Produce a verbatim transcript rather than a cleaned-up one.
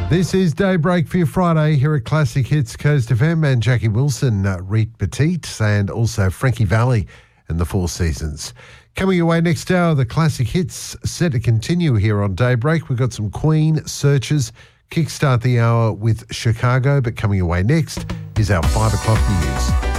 This is Daybreak for your Friday here at Classic Hits Coast F M, and Jackie Wilson, uh, Reet Petite, and also Frankie Valli and the Four Seasons. Coming your way next hour, the Classic Hits set to continue here on Daybreak. We've got some Queen searches, kickstart the hour with Chicago, but coming your way next is our five o'clock news.